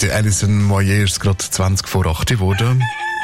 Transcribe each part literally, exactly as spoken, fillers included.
Der Alison Moyer ist gerade zwanzig vor acht geworden.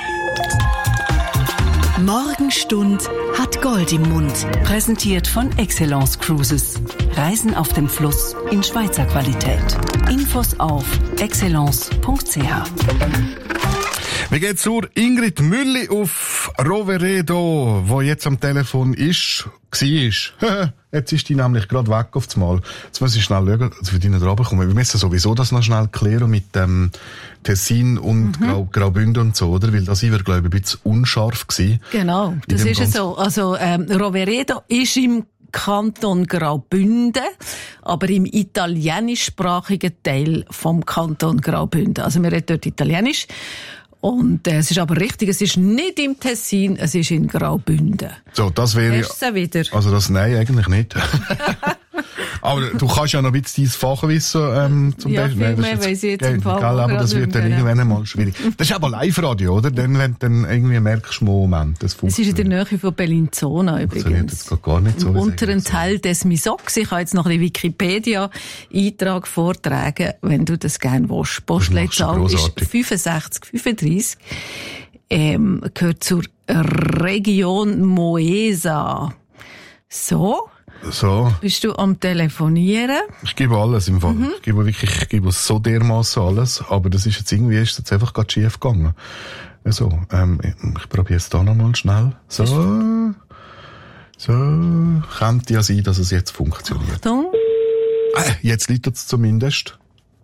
Morgenstund hat Gold im Mund. Präsentiert von Excellence Cruises. Reisen auf dem Fluss in Schweizer Qualität. Infos auf excellence punkt c h. Wir gehen zur Ingrid Mülli auf Roveredo, wo jetzt am Telefon ist, war. Jetzt ist die nämlich gerade weg auf das Mal. Jetzt muss ich schnell schauen, dass wir die nicht runterkommen. Wir müssen sowieso das noch schnell klären mit dem Tessin und mhm. Grau, Graubünden und so, oder? Weil das war, glaube ich, ein bisschen unscharf gewesen. Genau, das ist ja so. Also, ähm, Roveredo ist im Kanton Graubünden, aber im italienischsprachigen Teil vom Kanton Graubünden. Also, wir reden dort Italienisch. Und äh, es ist aber richtig, es ist nicht im Tessin, es ist in Graubünden. So, das wäre... Hast du wieder? Also das, nein, eigentlich nicht. Aber du kannst ja noch ein bisschen dein Fachwissen ähm, zum ja, Beispiel... Ja, viel mehr weiss ich jetzt im Fall. Aber das wird dann irgendwann einmal schwierig. Das ist aber Live-Radio, oder? Dann, wenn du dann irgendwie merkst, Moment, das funktioniert. Es ist in der Nähe von Bellinzona übrigens. Das jetzt gar nicht so. Im unteren Teil des Misox. Ich kann jetzt noch ein Wikipedia-Eintrag vortragen, wenn du das gerne willst. Postleitzahl ist fünfundsechzig fünfunddreißig. Ähm, gehört zur Region Moesa. So. So. Bist du am Telefonieren? Ich gebe alles im Fall. Mhm. Ich gebe wirklich, ich gebe so dermaßen alles. Aber das ist jetzt irgendwie, ist jetzt einfach gerade schief gegangen. Also, ähm, ich probiere es da nochmal schnell. So. So. Könnte ja sein, dass es jetzt funktioniert. Achtung. Äh, jetzt läutet es zumindest.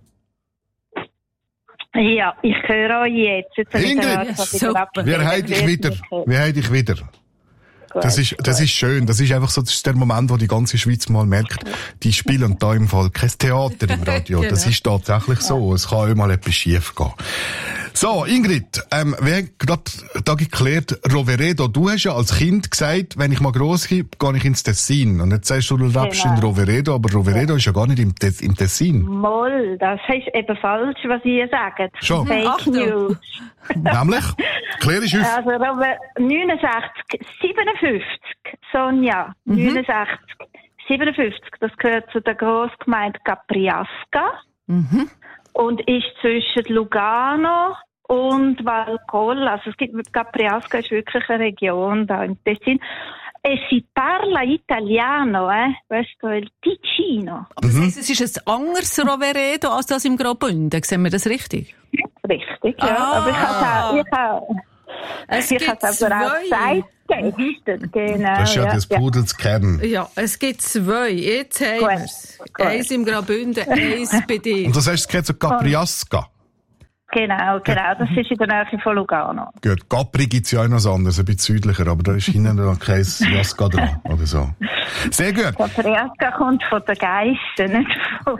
Ja, ich höre euch jetzt. jetzt Ingrid, super. Wir haben dich wieder. Wir haben dich wieder. Das ist, das ist schön. Das ist einfach so, das ist der Moment, wo die ganze Schweiz mal merkt, die spielen da im Fall kein Theater im Radio. Genau. Das ist tatsächlich so. Es kann auch mal etwas schief gehen. So, Ingrid, ähm, wir haben gerade da geklärt, Roveredo, du hast ja als Kind gesagt, wenn ich mal gross bin, gehe ich ins Tessin. Und jetzt sagst du, du lebst genau. in Roveredo, aber Roveredo ja. ist ja gar nicht im, Tes- im Tessin. Moll, das ist eben falsch, was ihr sagt. Schon. Fake Achtung. News. Nämlich? Klär ich auf. Also, neunundsechzig, siebenundfünfzig, Sonja, mhm. neunundsechzig, siebenundfünfzig, das gehört zu der Grossgemeinde Capriasca. Mhm. Und ist zwischen Lugano und Valcoll. Also es gibt, Capriasca ist wirklich eine Region da im Tessin. E si parla italiano, eh? Questo è il Ticino. Aber das heisst, es ist ein anderes Roveredo als das im Graubünden. Sehen wir das richtig? Richtig, ja. Ah. Aber ich habe ich habe es ich gibt habe aber auch zwei. Zeit genau. Das ist ja, ja des Pudels Kern. Ja, es gibt zwei. Jetzt haben wir es. Eins im Graubünden, eins bei dir. Und das heißt, es geht zu Capriasca. Genau, genau. Das ist in der Nähe von Lugano. Gut, Capri gibt's ja auch noch was anderes, ein bisschen südlicher, aber da ist hinten noch kein Jasca dran, oder so. Sehr gut. Capriasca kommt von den Geissen, nicht von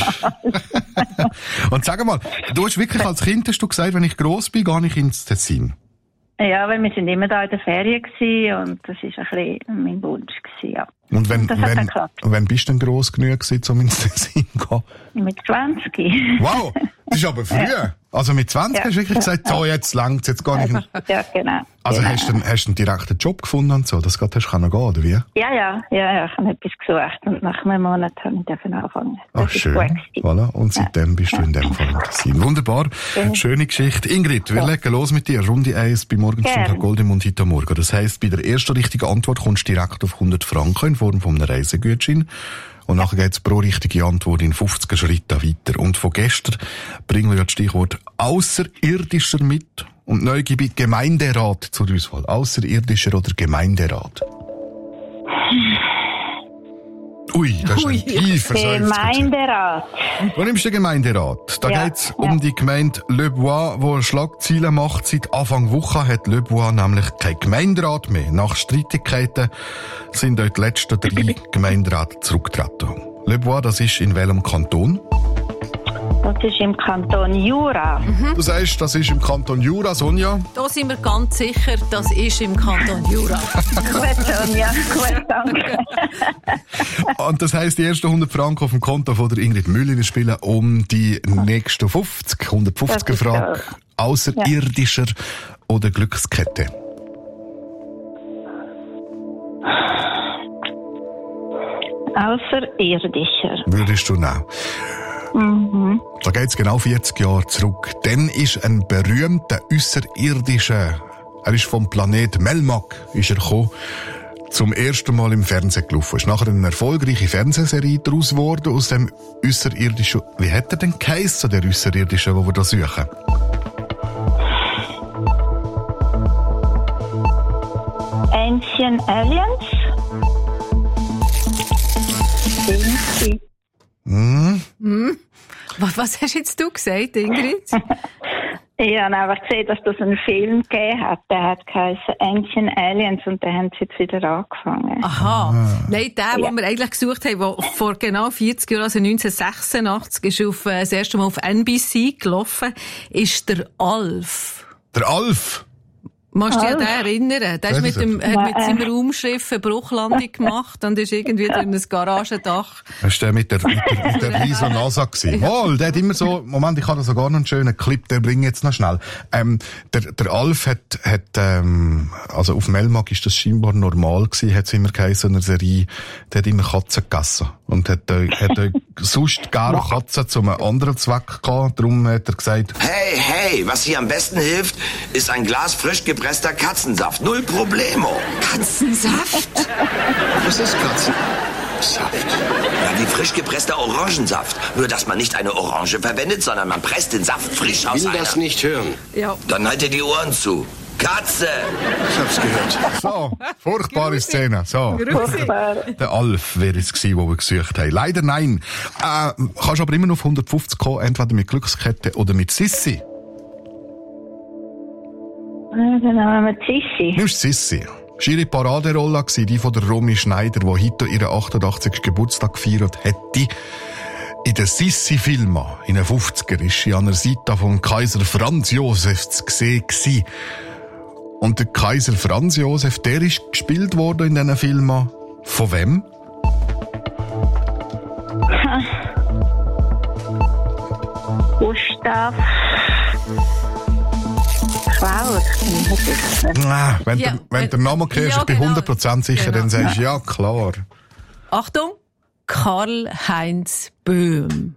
Italien. Und sag mal, du hast wirklich als Kind, hast du gesagt, wenn ich gross bin, gehe ich ins Tessin. Ja, weil wir sind immer da in der Ferien gewesen und das war ein bisschen mein Wunsch gewesen, ja. Und wenn, das wenn, wenn bist du denn gross genug gewesen, um ins Tessin zu gehen? Mit zwanzig. Wow, das ist aber früh. Ja. Also mit zwanzig ja. hast du wirklich gesagt, so, jetzt langt's, jetzt gar nicht. Ja, genau. Also genau. hast du einen, hast du einen direkten Job gefunden und so, das geht, hast du können gehen, oder wie? Ja, ja, ja, ja, ich habe etwas gesucht und nach einem Monat habe ich dürfen anfangen. Ach, schön. Voilà. Und seitdem ja. bist du in dem Fall im Tessin. Wunderbar. Ja. Schöne Geschichte. Ingrid, wir ja. legen los mit dir. Runde eins bei Morgenstund hat Gold im Mund heute Morgen. Das heisst, bei der ersten richtigen Antwort kommst du direkt auf hundert Franken in Form von einem Reisegutschein. Und nachher geht's pro richtige Antwort in fünfzig Schritten weiter. Und von gestern bringen wir das Stichwort Außerirdischer mit. Und neu gebe ich Gemeinderat zur Auswahl. Außerirdischer oder Gemeinderat? Ui, das ist ein tiefer Gemeinderat. Du nimmst den Gemeinderat. Da ja, geht's um ja. die Gemeinde Le Bois, die Schlagzeilen macht. Seit Anfang Woche hat Le Bois nämlich kein Gemeinderat mehr. Nach Streitigkeiten sind dort die letzten drei Gemeinderäte zurückgetreten. Le Bois, das ist in welchem Kanton? Das ist im Kanton Jura. Mhm. Du sagst, das ist im Kanton Jura, Sonja? Da sind wir ganz sicher, das ist im Kanton Jura. Gut, Sonja. Gut, danke. Und das heisst, die ersten hundert Franken auf dem Konto von der Ingrid Müller spielen um die nächsten fünfzig, hundertfünfziger Frage. So. Außerirdischer ja. oder Glückskette? Außerirdischer. Würdest du nehmen? Mhm. Da geht's genau vierzig Jahre zurück. Dann ist ein berühmter Außerirdischer, er ist vom Planet Melmac, ist er gekommen, zum ersten Mal im Fernsehen gelaufen. Ist nachher eine erfolgreiche Fernsehserie daraus geworden, aus dem Außerirdischen. Wie hat er denn geheissen, der Außerirdische, den wir da suchen? Ancient Aliens? Hm? Hm? Was, was hast jetzt du gesagt, Ingrid? Ich habe einfach gesehen, dass das einen Film gegeben hat. Der hat geheißen Ancient Aliens und den haben sie jetzt wieder angefangen. Aha. Ah. Nein, der, Ja. den wir eigentlich gesucht haben, der vor genau vierzig Jahren, also neunzehnhundertsechsundachtzig, ist auf, äh, das erste Mal auf N B C gelaufen, ist der Alf. Der Alf! Magst du dich an Alf? den erinnern? Der ist mit, dem, hat mit seinem Raumschiff eine Bruchlandung gemacht und ist irgendwie durch ein Garagendach. Das war der mit der, mit der, mit der riesen NASA gewesen. Mal, der hat immer so, Moment, ich habe da sogar noch einen schönen Clip, den bringe ich jetzt noch schnell. Ähm, der, der Alf hat, hat, ähm, also auf Melmac ist das scheinbar normal gewesen, hat es immer geheißen, in einer Serie, der hat immer Katzen gegessen. Und hat, äh, hat äh, sonst gerne Katzen zu einem anderen Zweck gehabt. Darum hat er gesagt, Hey, hey, was hier am besten hilft, ist ein Glas frisch gepresster Katzensaft. Null Problemo. Katzensaft? Was ist Katzensaft? Ja, wie frisch gepresster Orangensaft. Nur, dass man nicht eine Orange verwendet, sondern man presst den Saft frisch aus Ich will einer. das nicht hören. Ja. Dann haltet die Ohren zu. Katze! Ich hab's gehört. so, furchtbare Szene, so. Furchtbar. Der Alf wäre es gewesen, den wir gesucht haben. Leider nein. Äh, kannst aber immer noch auf hundertfünfzig kommen, entweder mit Glückskette oder mit Sissi. Ja, dann haben wir Sissi. Nimmst Sissi. Das war ihre Paraderolle, die von der Romy Schneider, die heute ihren achtundachtzigsten Geburtstag gefeiert hätte. In den Sissi-Filmen, in den fünfziger, war sie an der Seite von Kaiser Franz Josef zu sehen gewesen. Und der Kaiser Franz Josef, der ist gespielt worden in diesen Filmen. Von wem? Gustav. Klauer. Ah, wenn, Ja, der, wenn wenn- der Name kennst, ja, ich bin genau. hundert Prozent sicher, Genau. dann sagst du, ja, klar. Achtung, Karl-Heinz Böhm.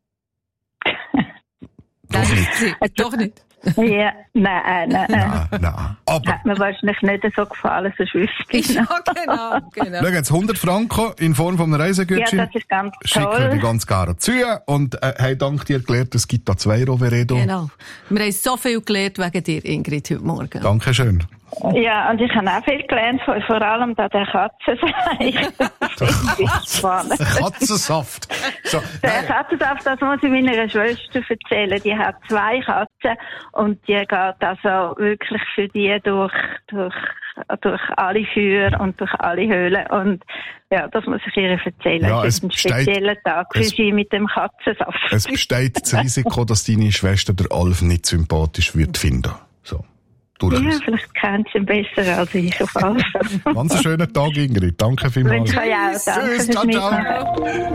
Doch nicht. Doch nicht. Ja, nein, nein, nein. Nein, nein. Aber, Hat mir wahrscheinlich nicht so gefallen, so wüsste ich Ja, noch. genau, genau. schau jetzt, hundert Franken in Form von einem Ja, Reisegutschein. das ist ganz Schicken wir die toll. ganz gerne zu. Und äh, hey, dank dir gelernt, es gibt da zwei Roveredo. Genau. Wir haben so viel gelernt wegen dir, Ingrid, heute Morgen. Dankeschön. Ja, und ich habe auch viel gelernt, vor vor allem da der Katzensaft. Das ist spannend. Katzensaft. So, Der nein, Katzensaft, das muss ich meiner Schwester erzählen. Die hat zwei Katzen und die geht also wirklich für die durch, durch, durch alle Feuer und durch alle Höhlen. Und ja, das muss ich ihr erzählen. Ja, es es ist ein besteht- spezieller Tag für es- sie mit dem Katzensaft. es besteht das Risiko, dass deine Schwester der Alf nicht sympathisch wird finden. So. Ja, Durchaus. vielleicht kennt sie ihn besser als ich auf alle Fälle. Ganz einen schönen Tag, Ingrid. Danke vielmals. Wünsche euch auch. Danke Tschüss, fürs ciao, ciao. Mitmachen.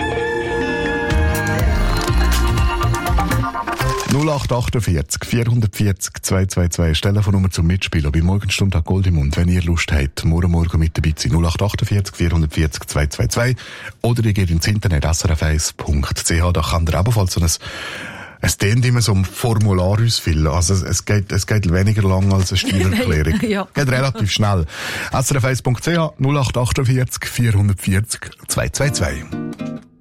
null acht achtundvierzig vierhundertvierzig zweihundertzweiundzwanzig ist die Telefonnummer zum Mitspielen bei Morgenstunde Gold im Mund. Wenn ihr Lust habt, morgen Morgen mit dabei zu sein. null acht achtundvierzig vierhundertvierzig zweihundertzweiundzwanzig oder ihr geht ins Internet s r f eins punkt c h. Da kann ihr ebenfalls so ein es dehnt immer so ein Formular ausfüllen. Also es, es, geht, es geht weniger lang als eine Steuererklärung. Ja. Geht relativ schnell. s r f eins punkt c h null acht achtundvierzig vierhundertvierzig zweihundertzweiundzwanzig.